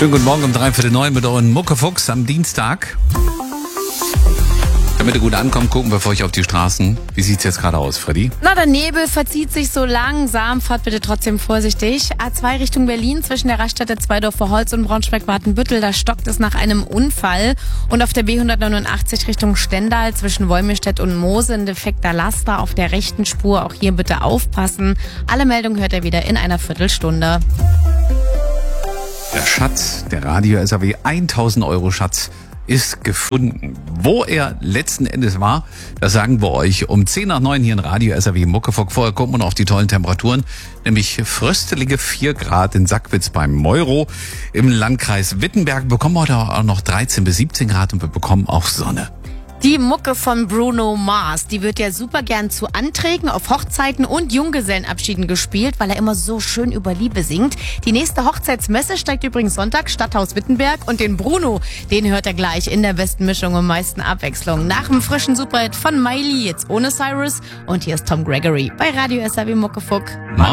Schönen guten Morgen um 8:45 mit euren Muckefuchs am Dienstag. Damit ihr gut ankommt, gucken wir für euch auf die Straßen. Wie sieht's jetzt gerade aus, Freddy? Na, der Nebel verzieht sich so langsam. Fahrt bitte trotzdem vorsichtig. A2 Richtung Berlin zwischen der Raststätte Zweidorfer Holz und Braunschweig-Watenbüttel. Da stockt es nach einem Unfall. Und auf der B189 Richtung Stendal zwischen Wolmirstedt und Moose ein defekter Laster auf der rechten Spur. Auch hier bitte aufpassen. Alle Meldungen hört ihr wieder in einer Viertelstunde. Der Schatz, der Radio-SAW 1000 Euro Schatz ist gefunden. Wo er letzten Endes war, das sagen wir euch um 10:09 hier in Radio-SAW Muckefuck. Vorher gucken wir noch auf die tollen Temperaturen, nämlich fröstelige 4 Grad in Sackwitz beim Meuro. Im Landkreis Wittenberg bekommen wir heute auch noch 13 bis 17 Grad und wir bekommen auch Sonne. Die Mucke von Bruno Mars, die wird ja super gern zu Anträgen auf Hochzeiten und Junggesellenabschieden gespielt, weil er immer so schön über Liebe singt. Die nächste Hochzeitsmesse steigt übrigens Sonntag, Stadthaus Wittenberg. Und den Bruno, den hört er gleich in der besten Mischung und meisten Abwechslung. Nach dem frischen Superhit von Miley, jetzt ohne Cyrus. Und hier ist Tom Gregory bei Radio SAW Muckefuck.